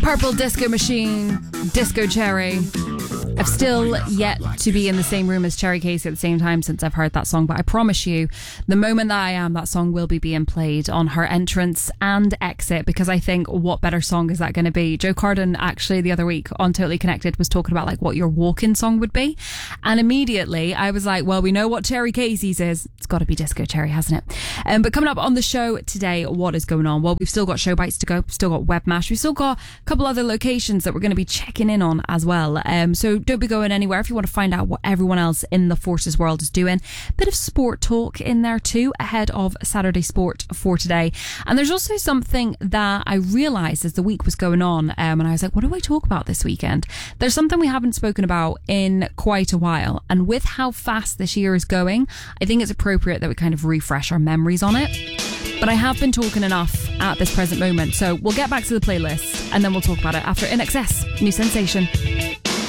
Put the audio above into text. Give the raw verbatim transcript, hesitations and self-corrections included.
Purple Disco Machine, Disco Cherry. I've still yet to be in the same room as Cherry Casey at the same time since I've heard that song, but I promise you, the moment that I am, that song will be being played on her entrance and exit, because I think, what better song is that going to be? Joe Carden actually the other week on Totally Connected was talking about like what your walk-in song would be, and immediately I was like, well, we know what Cherry Casey's is. It's got to be Disco Cherry, hasn't it? Um, but coming up on the show today, what is going on? Well, we've still got show bites to go, still got Webmash, we've still got a couple other locations that we're going to be checking in on as well. Um, so don't be going anywhere if you want to find out what everyone else in the Forces world is doing. Bit of sport talk in there too ahead of Saturday Sport for today. And there's also something that I realised as the week was going on, um, and I was like, what do I talk about this weekend? There's something we haven't spoken about in quite a while, and with how fast this year is going, I think it's appropriate that we kind of refresh our memories on it. But I have been talking enough at this present moment, so we'll get back to the playlist and then we'll talk about it after I N X S, New Sensation.